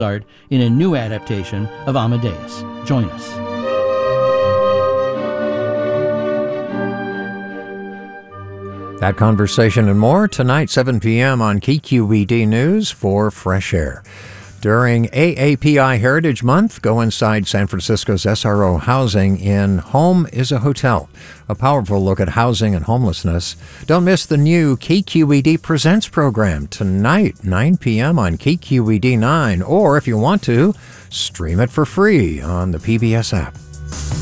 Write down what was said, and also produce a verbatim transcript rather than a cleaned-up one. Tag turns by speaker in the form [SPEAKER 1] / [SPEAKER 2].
[SPEAKER 1] Mozart in a new adaptation of Amadeus. Join us.
[SPEAKER 2] That conversation and more tonight, seven p.m. on K Q E D News for Fresh Air. During A A P I Heritage Month, go inside San Francisco's S R O Housing in Home is a Hotel. A powerful look at housing and homelessness. Don't miss the new K Q E D Presents program tonight, nine p.m. on K Q E D nine. Or if you want to, stream it for free on the P B S app.